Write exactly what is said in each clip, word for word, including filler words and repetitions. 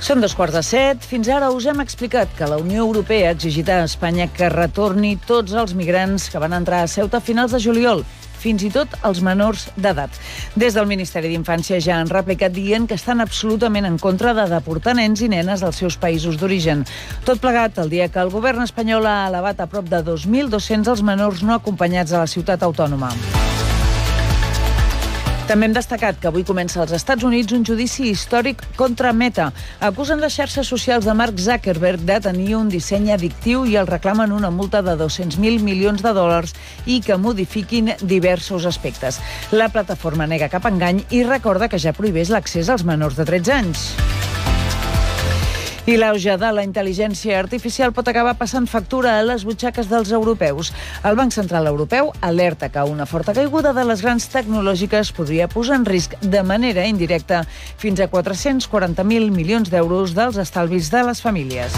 Són dos quarts de set. Fins ara us hem explicat que la Unió Europea ha exigit a Espanya que retorni tots els migrants que van entrar a Ceuta a finals de juliol, fins i tot els menors d'edat. Des del Ministeri d'Infància ja han replicat dient que estan absolutament en contra de deportar nens i nenes als seus països d'origen. Tot plegat el dia que el govern espanyol ha elevat a prop de dos mil dos-cents els menors no acompanyats a la ciutat autònoma. També hem destacat que avui comença als Estats Units un judici històric contra Meta. Acusen les xarxes socials de Mark Zuckerberg de tenir un disseny addictiu i el reclamen una multa de dos-cents mil milions de dòlars i que modifiquin diversos aspectes. La plataforma nega cap engany i recorda que ja prohibeix l'accés als menors de tretze anys. I l'auge de la intel·ligència artificial pot acabar passant factura a les butxaques dels europeus. El Banc Central Europeu alerta que una forta caiguda de les grans tecnològiques podria posar en risc de manera indirecta fins a quatre-cents quaranta mil milions d'euros dels estalvis de les famílies.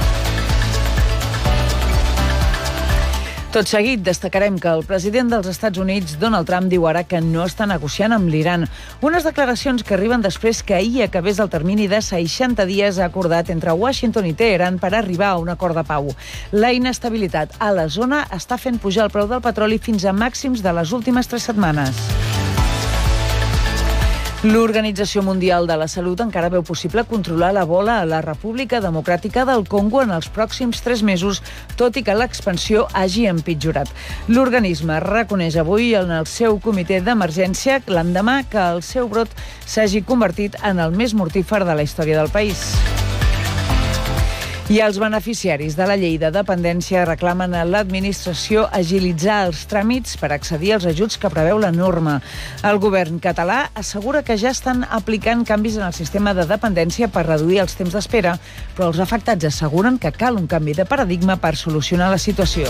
Tot seguit, destacarem que el president dels Estats Units, Donald Trump, diu ara que no està negociant amb l'Iran. Unes declaracions que arriben després que ahir acabés el termini de seixanta dies acordat entre Washington i Teheran per arribar a un acord de pau. La inestabilitat a la zona està fent pujar el preu del petroli fins a màxims de les últimes tres setmanes. L'Organització Mundial de la Salut encara veu possible controlar l'Ebola a la República Democràtica del Congo en els pròxims tres mesos, tot i que l'expansió hagi empitjorat. L'organisme reconeix avui en el seu comitè d'emergència l'endemà que el seu brot s'hagi convertit en el més mortífer de la història del país. I els beneficiaris de la llei de dependència reclamen a l'administració agilitzar els tràmits per accedir als ajuts que preveu la norma. El govern català assegura que ja estan aplicant canvis en el sistema de dependència per reduir els temps d'espera, però els afectats asseguren que cal un canvi de paradigma per solucionar la situació.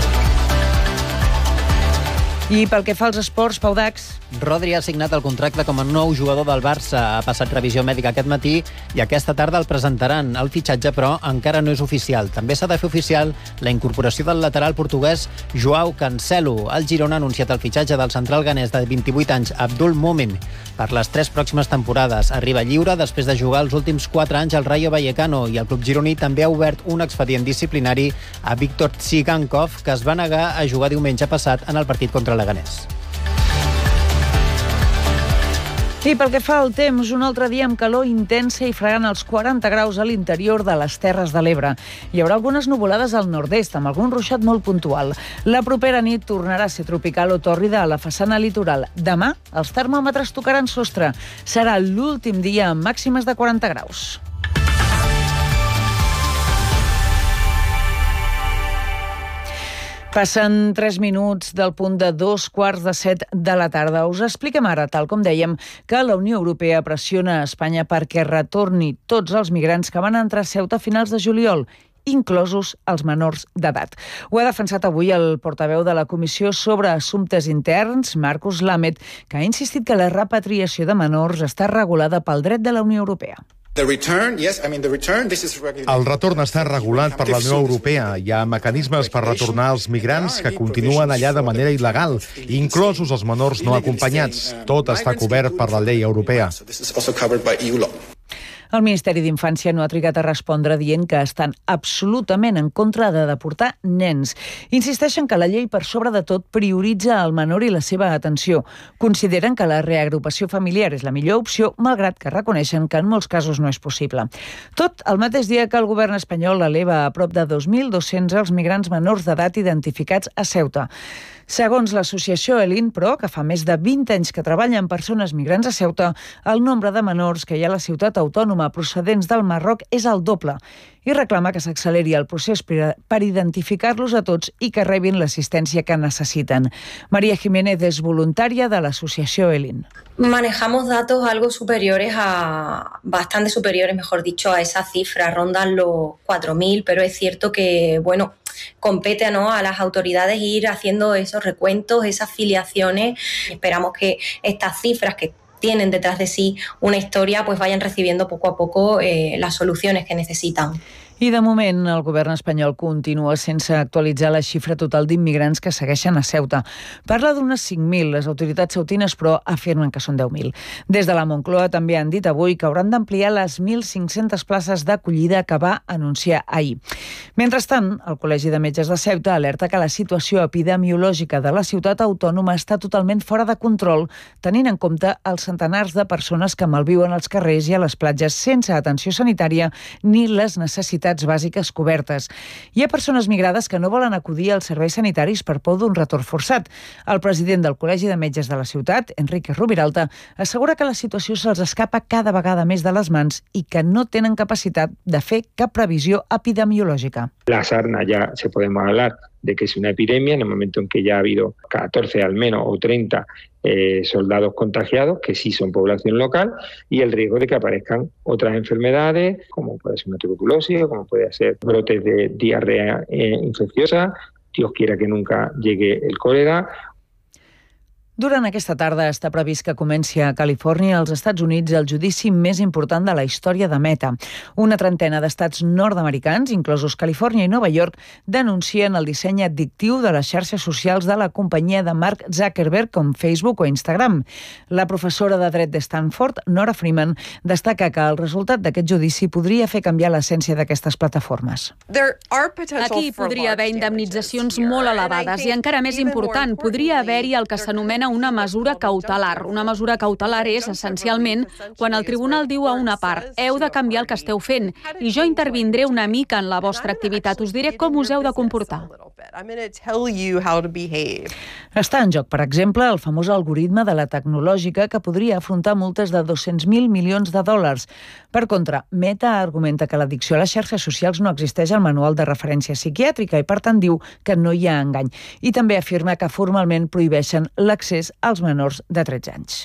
I pel que fa als esports, Pau Dax. Rodri ha signat el contracte com a nou jugador del Barça. Ha passat revisió mèdica aquest matí i aquesta tarda el presentaran. El fitxatge, però, encara no és oficial. També s'ha de fer oficial la incorporació del lateral portuguès Joao Cancelo. El Girona ha anunciat el fitxatge del central ganès de vint-i-vuit anys, Abdul Momin, per les tres pròximes temporades. Arriba lliure després de jugar els últims quatre anys al Rayo Vallecano i el club gironí també ha obert un expedient disciplinari a Víctor Tsigankov, que es va negar a jugar diumenge passat en el partit contra l'Leganés. I pel que fa al temps, un altre dia amb calor intensa i fregant els quaranta graus a l'interior de les Terres de l'Ebre. Hi haurà algunes nuvolades al nord-est, amb algun ruixat molt puntual. La propera nit tornarà a ser tropical o tòrrida a la façana litoral. Demà, els termòmetres tocaran sostre. Serà l'últim dia amb màximes de quaranta graus. Passen tres minuts del punt de dos quarts de set de la tarda. Us expliquem ara, tal com dèiem, que la Unió Europea pressiona a Espanya perquè retorni tots els migrants que van entrar a Ceuta a finals de juliol, inclosos els menors d'edat. Ho ha defensat avui el portaveu de la Comissió sobre Assumptes Interns, Markus Lamet, que ha insistit que la repatriació de menors està regulada pel dret de la Unió Europea. El retorn està regulat per la Unió Europea. Hi ha mecanismes per retornar els migrants que continuen allà de manera il·legal, inclosos els menors no acompanyats. Tot està cobert per la llei europea. El Ministeri d'Infància no ha trigat a respondre dient que estan absolutament en contra de deportar nens. Insisteixen que la llei, per sobre de tot, prioritza el menor i la seva atenció. Consideren que la reagrupació familiar és la millor opció, malgrat que reconeixen que en molts casos no és possible. Tot el mateix dia que el govern espanyol eleva a prop de dos mil dos-cents els migrants menors d'edat identificats a Ceuta. Segons l'associació Elin, però, que fa més de vint anys que treballa amb persones migrants a Ceuta, el nombre de menors que hi ha a la ciutat autònoma procedents del Marroc és el doble i reclama que s'acceleri el procés per identificar-los a tots i que rebin l'assistència que necessiten. María Jiménez és voluntària de l'associació Elin. Manejamos datos algo superiores a, bastante superiores, mejor dicho, a esa cifra, rondan los cuatro mil, pero es cierto que, bueno, compete, ¿no?, a las autoridades ir haciendo esos recuentos, esas filiaciones. Esperamos que estas cifras que tienen detrás de sí una historia, pues vayan recibiendo poco a poco eh, las soluciones que necesitan. I de moment el govern espanyol continua sense actualitzar la xifra total d'immigrants que segueixen a Ceuta. Parla d'unes cinc mil, les autoritats ceutines però afirmen que són deu mil. Des de la Moncloa també han dit avui que hauran d'ampliar les mil cinc-centes places d'acollida que va anunciar ahir. Mentrestant, el Col·legi de Metges de Ceuta alerta que la situació epidemiològica de la ciutat autònoma està totalment fora de control, tenint en compte els centenars de persones que malviuen als carrers i a les platges sense atenció sanitària ni les necessitats bàsiques cobertes. Hi ha persones migrades que no volen acudir als serveis sanitaris per por d'un retorn forçat. El president del Col·legi de Metges de la ciutat, Enrique Rubiralta, assegura que la situació se'ls escapa cada vegada més de les mans i que no tenen capacitat de fer cap previsió epidemiològica. La sarna ya se podemos hablar de que es una epidemia en el momento en que ya ha habido catorce al menos o treinta eh, soldados contagiados, que sí son población local, y el riesgo de que aparezcan otras enfermedades, como puede ser una tuberculosis, o como puede ser brotes de diarrea eh, infecciosa, Dios quiera que nunca llegue el cólera. Durant aquesta tarda està previst que comenci a Califòrnia, als Estats Units, el judici més important de la història de Meta. Una trentena d'estats nord-americans, inclosos Califòrnia i Nova York, denuncien el disseny addictiu de les xarxes socials de la companyia de Mark Zuckerberg, com Facebook o Instagram. La professora de dret de Stanford, Nora Freeman, destaca que el resultat d'aquest judici podria fer canviar l'essència d'aquestes plataformes. Aquí podria haver indemnitzacions molt elevades i, encara més important, podria haver-hi el que s'anomena una mesura cautelar. Una mesura cautelar és, essencialment, quan el tribunal diu a una part heu de canviar el que esteu fent i jo intervindré una mica en la vostra activitat. Us diré com us heu de comportar. Està en joc, per exemple, el famós algoritme de la tecnològica que podria afrontar multes de dos-cents mil milions de dòlars. Per contra, Meta argumenta que l'addicció a les xarxes socials no existeix al manual de referència psiquiàtrica i, per tant, diu que no hi ha engany. I també afirma que formalment prohibeixen l'accés als menors de tretze anys.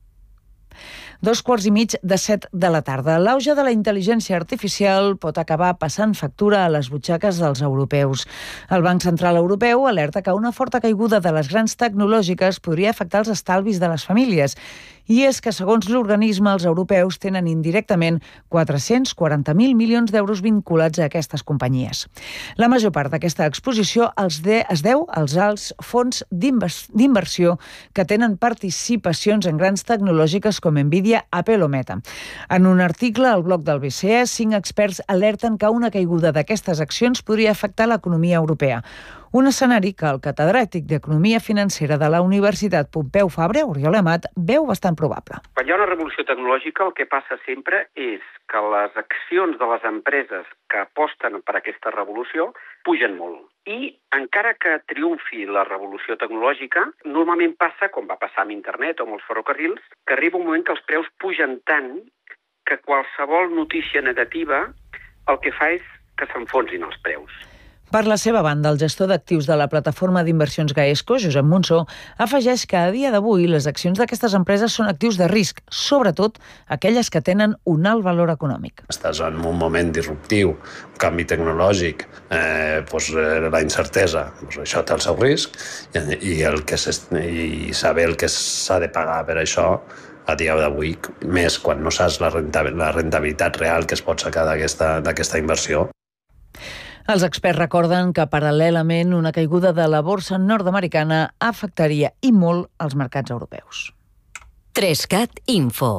Dos quarts i mig de set de la tarda. L'auge de la intel·ligència artificial pot acabar passant factura a les butxaques dels europeus. El Banc Central Europeu alerta que una forta caiguda de les grans tecnològiques podria afectar els estalvis de les famílies. I és que, segons l'organisme, els europeus tenen indirectament quatre-cents quaranta mil milions d'euros vinculats a aquestes companyies. La major part d'aquesta exposició els de, es deu als alts fons d'inversió que tenen participacions en grans tecnològiques com Nvidia, Apple o Meta. En un article al blog del B C E, cinc experts alerten que una caiguda d'aquestes accions podria afectar l'economia europea. Un escenari que el catedràtic d'Economia Financera de la Universitat Pompeu Fabra, Oriol Amat, veu bastant probable. Quan hi ha una revolució tecnològica, el que passa sempre és que les accions de les empreses que aposten per aquesta revolució pugen molt. I encara que triomfi la revolució tecnològica, normalment passa, com va passar amb internet o amb els ferrocarrils, que arriba un moment que els preus pugen tant que qualsevol notícia negativa el que fa és que s'enfonsin els preus. Per la seva banda, el gestor d'actius de la plataforma d'inversions Gaesco, Josep Monsó, afegeix que a dia d'avui les accions d'aquestes empreses són actius de risc, sobretot aquelles que tenen un alt valor econòmic. Estàs en un moment disruptiu, un canvi tecnològic, eh, doncs, la incertesa, doncs això té el seu risc i, el que i saber el que s'ha de pagar per això a dia d'avui, més quan no saps la rentabilitat real que es pot sacar d'aquesta inversió. Els experts recorden que, paral·lelament, una caiguda de la borsa nord-americana afectaria i molt els mercats europeus. Trescat Info.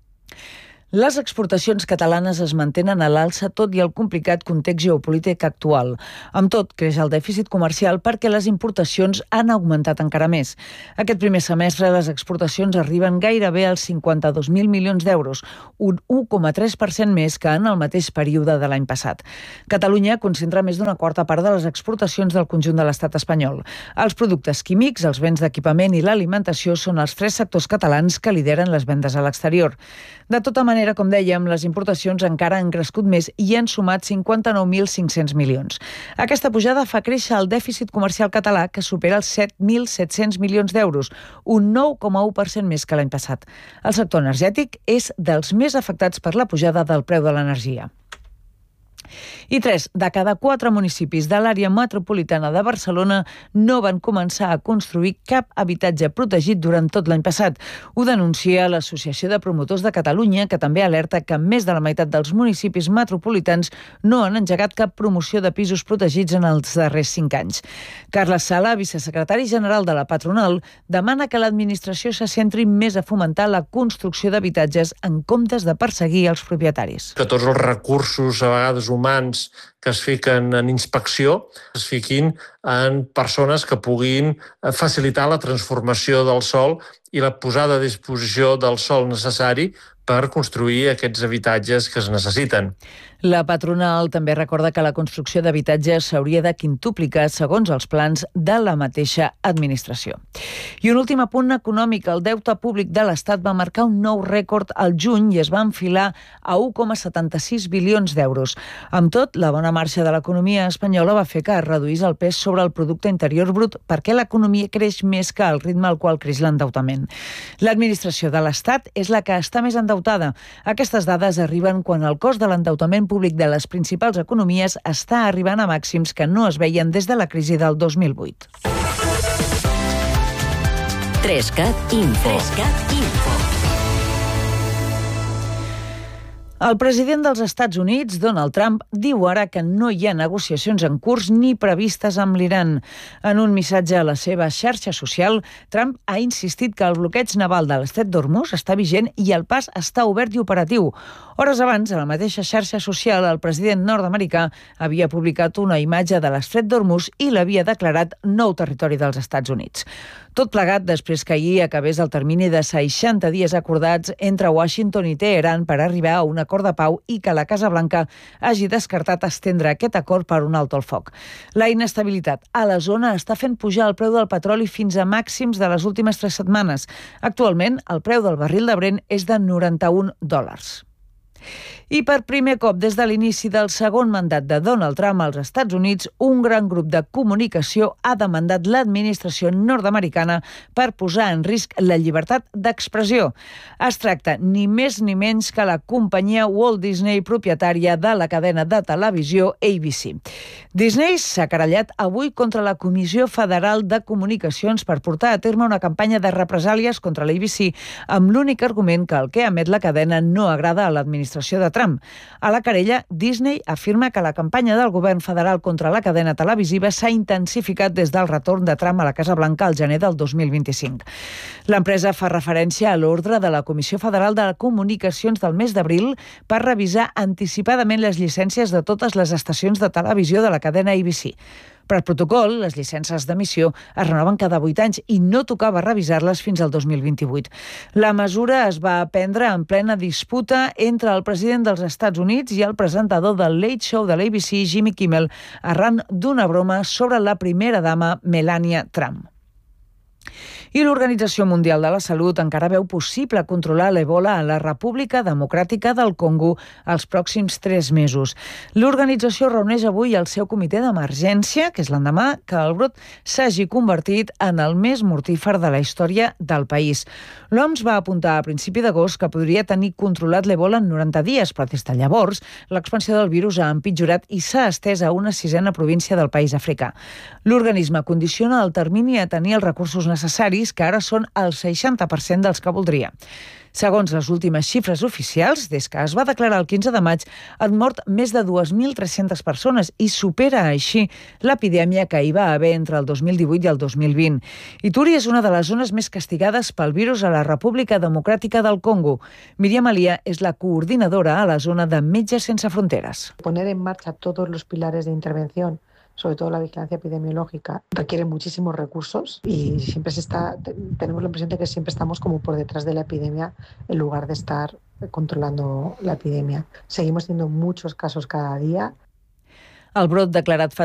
Les exportacions catalanes es mantenen a l'alça tot i el complicat context geopolític actual. Amb tot, creix el dèficit comercial perquè les importacions han augmentat encara més. Aquest primer semestre les exportacions arriben gairebé als cinquanta-dos mil milions d'euros, un u coma tres per cent més que en el mateix període de l'any passat. Catalunya concentra més d'una quarta part de les exportacions del conjunt de l'estat espanyol. Els productes químics, els béns d'equipament i l'alimentació són els tres sectors catalans que lideren les vendes a l'exterior. De tota manera, com dèiem, les importacions encara han crescut més i han sumat cinquanta-nou mil cinc-cents milions. Aquesta pujada fa créixer el dèficit comercial català, que supera els set mil set-cents milions d'euros, un nou coma u per cent més que l'any passat. El sector energètic és dels més afectats per la pujada del preu de l'energia. I tres de cada quatre municipis de l'àrea metropolitana de Barcelona no van començar a construir cap habitatge protegit durant tot l'any passat. Ho denuncia l'Associació de Promotors de Catalunya, que també alerta que més de la meitat dels municipis metropolitans no han engegat cap promoció de pisos protegits en els darrers cinc anys. Carles Sala, vicesecretari general de la patronal, demana que l'administració se centri més a fomentar la construcció d'habitatges en comptes de perseguir els propietaris. Que tots els recursos, a vegades humans, que es fiquen en inspecció, es fiquin en persones que puguin facilitar la transformació del sòl i la posada a disposició del sòl necessari per construir aquests habitatges que es necessiten. La patronal també recorda que la construcció d'habitatges s'hauria de quintuplicar segons els plans de la mateixa administració. I un últim apunt econòmic. El deute públic de l'Estat va marcar un nou rècord al juny i es va enfilar a un coma setanta-sis bilions d'euros. Amb tot, la bona marxa de l'economia espanyola va fer que es reduís el pes sobre el producte interior brut perquè l'economia creix més que el ritme al qual creix l'endeutament. L'administració de l'Estat és la que està més endeutada. Aquestes dades arriben quan el cost de l'endeutament públic de les principals economies està arribant a màxims que no es veien des de la crisi del dos mil vuit. tres cat Info. tres cat Info. El president dels Estats Units, Donald Trump, diu ara que no hi ha negociacions en curs ni previstes amb l'Iran. En un missatge a la seva xarxa social, Trump ha insistit que el bloqueig naval de l'Estret d'Hormuz està vigent i el pas està obert i operatiu. Hores abans, a la mateixa xarxa social, el president nord-americà havia publicat una imatge de l'Estret d'Hormuz i l'havia declarat nou territori dels Estats Units. Tot plegat després que ahir acabés el termini de seixanta dies acordats entre Washington i Teheran per arribar a un acord de pau i que la Casa Blanca hagi descartat estendre aquest acord per un alto al foc. La inestabilitat a la zona està fent pujar el preu del petroli fins a màxims de les últimes tres setmanes. Actualment, el preu del barril de Brent és de noranta-un dòlars. I per primer cop des de l'inici del segon mandat de Donald Trump als Estats Units, un gran grup de comunicació ha demandat l'administració nord-americana per posar en risc la llibertat d'expressió. Es tracta ni més ni menys que la companyia Walt Disney, propietària de la cadena de televisió A B C. Disney s'ha querellat avui contra la Comissió Federal de Comunicacions per portar a terme una campanya de represàlies contra l'A B C amb l'únic argument que el que emet la cadena no agrada a l'administració de Trump. A la querella, Disney afirma que la campanya del govern federal contra la cadena televisiva s'ha intensificat des del retorn de Trump a la Casa Blanca al gener del dos mil vint-i-cinc. L'empresa fa referència a l'ordre de la Comissió Federal de Comunicacions del mes d'abril per revisar anticipadament les llicències de totes les estacions de televisió de la cadena A B C. Per protocol, les llicències d'emissió es renoven cada vuit anys i no tocava revisar-les fins al dos mil vint-i-vuit. La mesura es va prendre en plena disputa entre el president dels Estats Units i el presentador del Late Show de l'A B C, Jimmy Kimmel, arran d'una broma sobre la primera dama Melania Trump. I l'Organització Mundial de la Salut encara veu possible controlar l'Ebola a la República Democràtica del Congo els pròxims tres mesos. L'organització reuneix avui el seu comitè d'emergència, que és l'endemà que el brot s'hagi convertit en el més mortífer de la història del país. L'O M S va apuntar a principi d'agost que podria tenir controlat l'Ebola en noranta dies, però des de llavors l'expansió del virus ha empitjorat i s'ha estès a una sisena província del país africà. L'organisme condiciona el termini a tenir els recursos necessaris, que ara són el seixanta per cent dels que voldria. Segons les últimes xifres oficials, des que es va declarar el quinze de maig, han mort més de dues mil tres-centes persones i supera així l'epidèmia que hi va haver entre el dos mil divuit i el dos mil vint. Ituri és una de les zones més castigades pel virus a la República Democràtica del Congo. Míriam Alia és la coordinadora a la zona de Metges Sense Fronteres. Poner en marcha todos los pilares de intervención, sobre todo la vigilancia epidemiológica, requiere muchísimos recursos y siempre se está, tenemos la impresión de que siempre estamos como por detrás de la epidemia en lugar de estar controlando la epidemia. Seguimos teniendo muchos casos cada día. El brot declarat fa